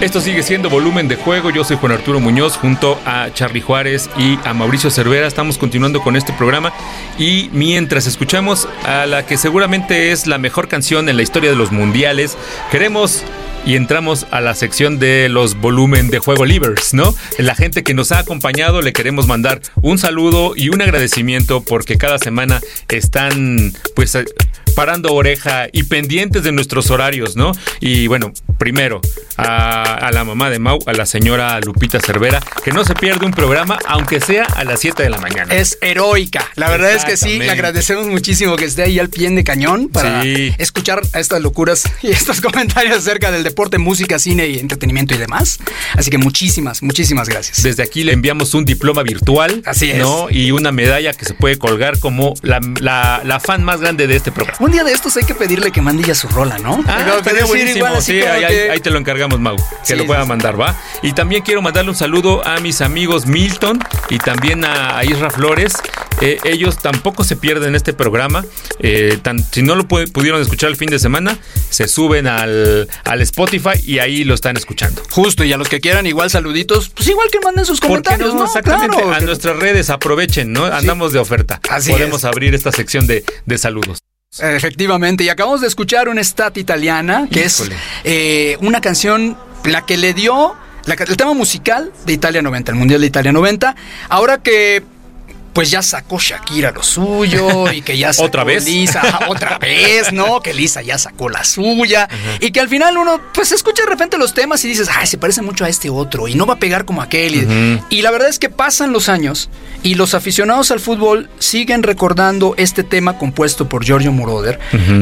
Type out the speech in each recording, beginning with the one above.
Esto sigue siendo Volumen de Juego. Yo soy Juan Arturo Muñoz junto a Charly Juárez y a Mauricio Cervera. Estamos continuando con este programa y mientras escuchamos a la que seguramente es la mejor canción en la historia de los mundiales, queremos y entramos a la sección de los Volumen de Juego Livers, ¿no? La gente que nos ha acompañado, le queremos mandar un saludo y un agradecimiento porque cada semana están pues parando oreja y pendientes de nuestros horarios, ¿no? Y bueno, primero a la mamá de Mau, a la señora Lupita Cervera, que no se pierde un programa, aunque sea a las 7 de la mañana. Es heroica. La verdad es que sí, le agradecemos muchísimo que esté ahí al pie de cañón para escuchar estas locuras y estos comentarios acerca del deporte, música, cine y entretenimiento y demás. Así que muchísimas gracias. Desde aquí le enviamos un diploma virtual. Así es. ¿No? Y una medalla que se puede colgar como la fan más grande de este programa. Un día de estos hay que pedirle que mande ya su rola, ¿no? Estaría buenísimo. Igual, sí, ahí te lo encargamos, Mau, que lo pueda mandar, ¿va? Y también quiero mandarle un saludo a mis amigos Milton y también a Isra Flores. Ellos tampoco se pierden este programa. Si no lo pudieron escuchar el fin de semana, se suben al Spotify y ahí lo están escuchando. Justo, y a los que quieran igual saluditos, pues igual que manden sus comentarios, ¿no? Exactamente, claro. A nuestras redes aprovechen, ¿no? Andamos de oferta. Podemos abrir esta sección de saludos. Efectivamente, y acabamos de escuchar una stat italiana, que es una canción, la que le dio el tema musical de Italia 90, el Mundial de Italia 90, ahora que pues ya sacó Shakira lo suyo y que ya sacó ¿Otra vez? Lisa, otra vez, ¿no? Que Lisa ya sacó la suya. Y que al final uno pues escucha de repente los temas y dices, ay, se parece mucho a este otro y no va a pegar como aquel. Y la verdad es que pasan los años y los aficionados al fútbol siguen recordando este tema compuesto por Giorgio Moroder,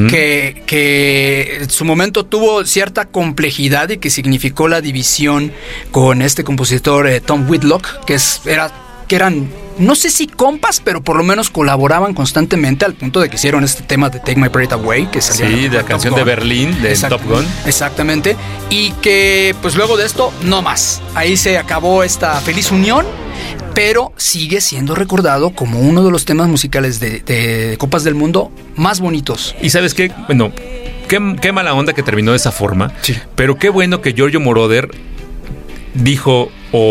que en su momento tuvo cierta complejidad y que significó la división con este compositor Tom Whitlock, que eran, no sé si compas, pero por lo menos colaboraban constantemente al punto de que hicieron este tema de Take My Breath Away, que salía de la canción de Berlín, de Top Gun. Exactamente. Y que pues luego de esto, no más. Ahí se acabó esta feliz unión, pero sigue siendo recordado como uno de los temas musicales de Copas del Mundo más bonitos. ¿Y sabes qué? Bueno, qué mala onda que terminó de esa forma, pero qué bueno que Giorgio Moroder dijo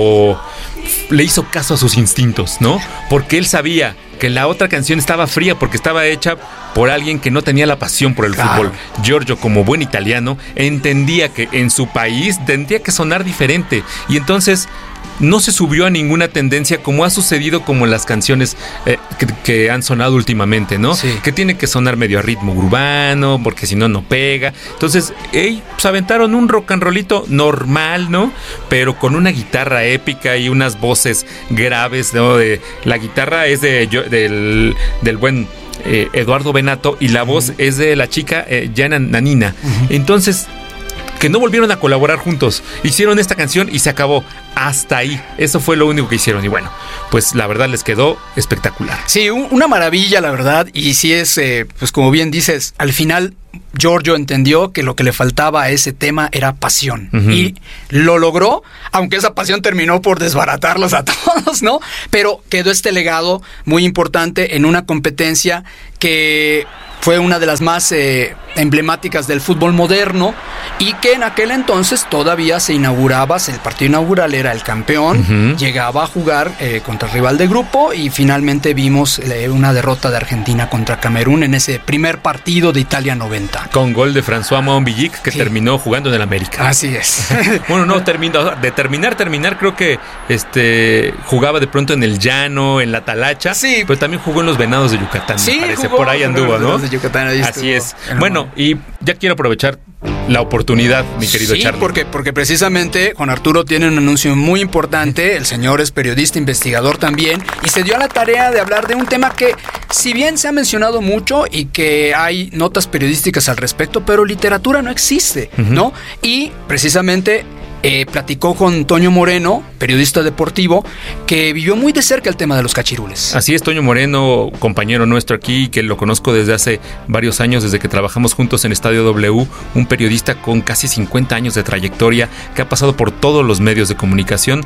le hizo caso a sus instintos, ¿no? Porque él sabía que la otra canción estaba fría porque estaba hecha por alguien que no tenía la pasión por el fútbol. Giorgio, como buen italiano, entendía que en su país tendría que sonar diferente y entonces no se subió a ninguna tendencia como ha sucedido como las canciones que han sonado últimamente, ¿no? Sí. Que tiene que sonar medio a ritmo urbano porque si no, no pega. Entonces, pues aventaron un rock and rollito normal, ¿no? Pero con una guitarra épica y unas voces graves, ¿no? La guitarra es del buen Eduardo Benato y la voz es de la chica Gianna Nannina. Entonces, que no volvieron a colaborar juntos. Hicieron esta canción y se acabó. Hasta ahí. Eso fue lo único que hicieron. Y bueno, pues la verdad les quedó espectacular. Sí, una maravilla, la verdad. Y sí es, pues como bien dices, al final Giorgio entendió que lo que le faltaba a ese tema era pasión. Y lo logró, aunque esa pasión terminó por desbaratarlos a todos, ¿no? Pero quedó este legado muy importante en una competencia que fue una de las más emblemáticas del fútbol moderno y que en aquel entonces todavía se inauguraba, el partido inaugural era el campeón, llegaba a jugar contra el rival de grupo y finalmente vimos una derrota de Argentina contra Camerún en ese primer partido de Italia 90. Con gol de François Montvillic que terminó jugando en el América. Así es. Bueno, no, de terminar creo que jugaba de pronto en el Llano, en la Talacha, pero también jugó en los Venados de Yucatán, me parece, por ahí anduvo, ¿no? Yucatán, así es. Bueno, y ya quiero aprovechar la oportunidad, mi querido Charly. Porque precisamente Juan Arturo tiene un anuncio muy importante. El señor es periodista, investigador también, y se dio a la tarea de hablar de un tema que, si bien se ha mencionado mucho y que hay notas periodísticas al respecto, pero literatura no existe, ¿no? Y precisamente platicó con Toño Moreno, periodista deportivo, que vivió muy de cerca el tema de los cachirules. Así es, Toño Moreno, compañero nuestro aquí, que lo conozco desde hace varios años, desde que trabajamos juntos en Estadio W, un periodista con casi 50 años de trayectoria, que ha pasado por todos los medios de comunicación.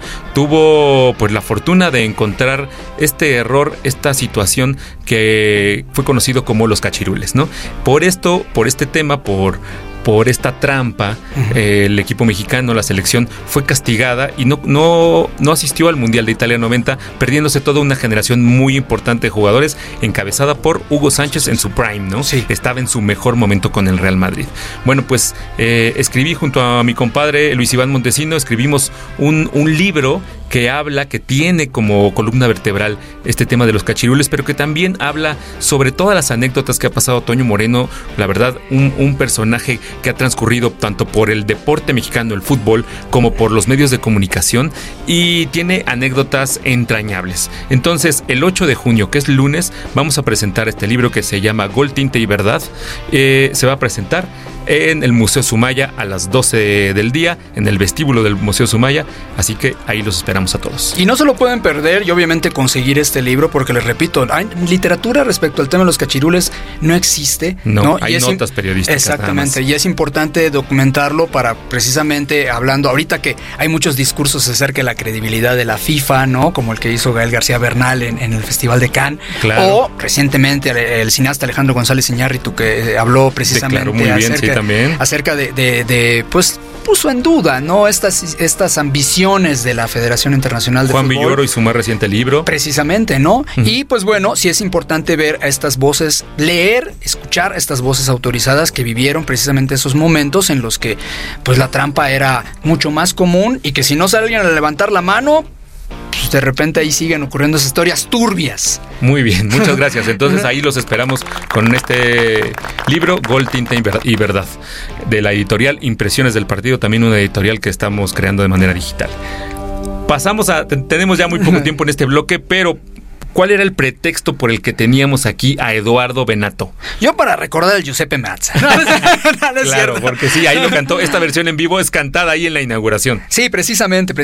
Tuvo pues la fortuna de encontrar este error, esta situación que fue conocido como los cachirules, ¿no? Por este tema, por por esta trampa, el equipo mexicano, la selección, fue castigada y no asistió al Mundial de Italia 90, perdiéndose toda una generación muy importante de jugadores, encabezada por Hugo Sánchez en su prime, ¿no? Sí. Estaba en su mejor momento con el Real Madrid. Bueno, pues escribí junto a mi compadre Luis Iván Montesino, escribimos un libro que habla, que tiene como columna vertebral este tema de los cachirules, pero que también habla sobre todas las anécdotas que ha pasado Toño Moreno. La verdad, un personaje que ha transcurrido tanto por el deporte mexicano, el fútbol, como por los medios de comunicación, y tiene anécdotas entrañables. Entonces, el 8 de junio, que es lunes, vamos a presentar este libro que se llama Gol, Tinte y Verdad. Se va a presentar en el Museo Sumaya a las 12 del día, en el vestíbulo del Museo Sumaya, así que ahí los esperamos a todos. Y no se lo pueden perder y obviamente conseguir este libro, porque les repito, literatura respecto al tema de los cachirules no existe. No, hay notas periodísticas. Exactamente, y es importante documentarlo para precisamente hablando, ahorita que hay muchos discursos acerca de la credibilidad de la FIFA, ¿no? Como el que hizo Gael García Bernal en el Festival de Cannes, claro. O recientemente el cineasta Alejandro González Iñárritu, que habló precisamente acerca de pues puso en duda, ¿no? Estas ambiciones de la Federación Internacional de Juan Fútbol. Villoro y su más reciente libro. Precisamente, ¿no? Y pues bueno, sí es importante ver a estas voces, leer, escuchar a estas voces autorizadas que vivieron precisamente esos momentos en los que pues la trampa era mucho más común y que si no salían a levantar la mano, pues de repente ahí siguen ocurriendo esas historias turbias. Muy bien, muchas gracias. Entonces ahí los esperamos con este libro, Gol, Tinta y Verdad, de la editorial Impresiones del Partido, también una editorial que estamos creando de manera digital. Tenemos ya muy poco tiempo en este bloque, pero ¿cuál era el pretexto por el que teníamos aquí a Eduardo Benato? Yo para recordar al Giuseppe Meazza. Claro, porque sí, ahí lo cantó. Esta versión en vivo es cantada ahí en la inauguración. Sí, precisamente.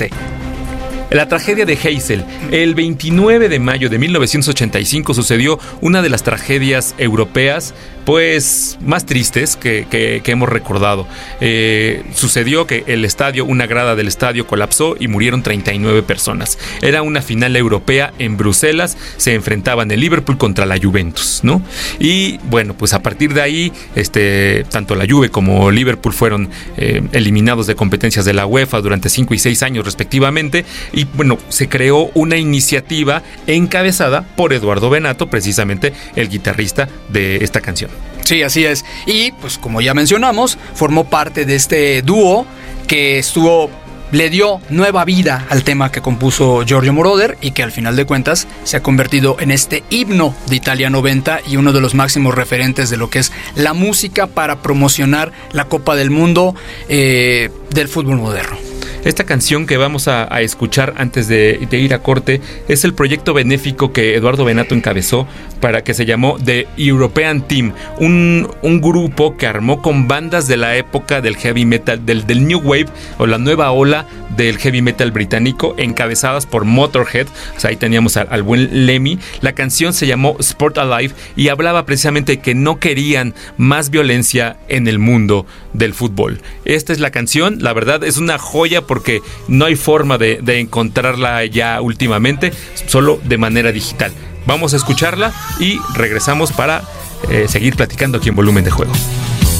La tragedia de Heysel. El 29 de mayo de 1985 sucedió una de las tragedias europeas pues más tristes que hemos recordado. Sucedió que una grada del estadio colapsó y murieron 39 personas. Era una final europea en Bruselas, se enfrentaban el Liverpool contra la Juventus, ¿no? Y bueno, pues a partir de ahí, tanto la Juve como Liverpool fueron eliminados de competencias de la UEFA durante 5 y 6 años respectivamente, y bueno, se creó una iniciativa encabezada por Eduardo Benato, precisamente el guitarrista de esta canción. Sí, así es. Y pues como ya mencionamos, formó parte de este dúo que le dio nueva vida al tema que compuso Giorgio Moroder y que al final de cuentas se ha convertido en este himno de Italia 90 y uno de los máximos referentes de lo que es la música para promocionar la Copa del Mundo del fútbol moderno. Esta canción que vamos a escuchar antes de ir a corte es el proyecto benéfico que Eduardo Benato encabezó, para que se llamó The European Team, un grupo que armó con bandas de la época del heavy metal, del New Wave o la nueva ola del heavy metal británico, encabezadas por Motorhead. O sea, ahí teníamos al buen Lemmy. La canción se llamó Sport Alive y hablaba precisamente de que no querían más violencia en el mundo del fútbol. Esta es la canción, la verdad es una joya porque no hay forma de encontrarla ya últimamente, solo de manera digital. Vamos a escucharla y regresamos para seguir platicando aquí en Volumen de Juego.